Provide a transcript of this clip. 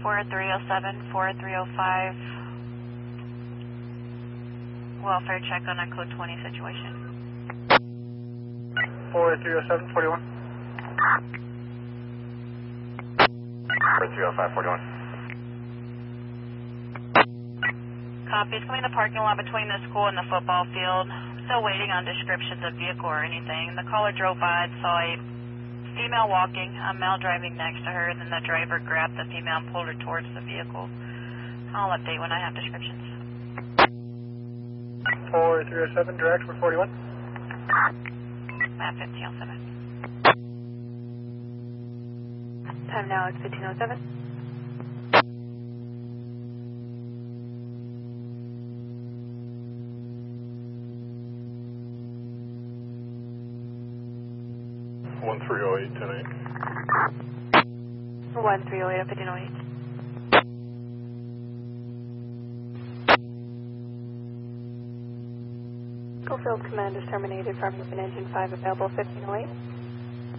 4307, 4305. Welfare check on a code 20 situation. 4307, 41. 4305, 41. Copy. It's coming in the parking lot between the school and the football field. Still waiting on descriptions of vehicle or anything. The caller drove by and saw a female walking, a male driving next to her, and then the driver grabbed the female and pulled her towards the vehicle. I'll update when I have descriptions. 4307, direct for 41. Map 1507. Time now is 1507. One 308, 10-8. 1308 1508. Schofield command is terminated from engine 5 available 1508.